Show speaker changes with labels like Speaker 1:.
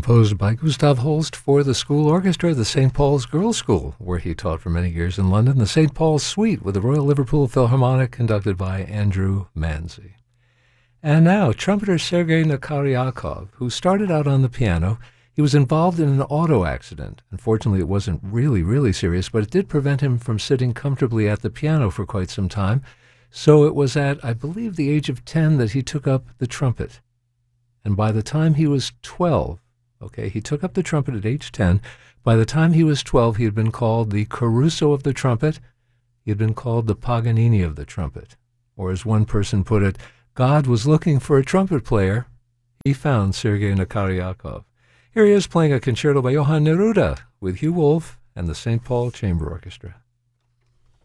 Speaker 1: composed by Gustav Holst for the school orchestra, the St. Paul's Girls' School, where he taught for many years in London, the St. Paul's Suite with the Royal Liverpool Philharmonic, conducted by Andrew Manzi. And now, trumpeter Sergei Nakaryakov, who started out on the piano. He was involved in an auto accident. Unfortunately, it wasn't really serious, but it did prevent him from sitting comfortably at the piano for quite some time. So it was at, I believe, the age of 10 that he took up the trumpet. And by the time he was 12, he took up the trumpet at age 10. By the time he was 12, he had been called the Caruso of the trumpet. He had been called the Paganini of the trumpet. Or as one person put it, God was looking for a trumpet player. He found Sergei Nakaryakov. Here he is playing a concerto by Johann Neruda with Hugh Wolf and the St. Paul Chamber Orchestra.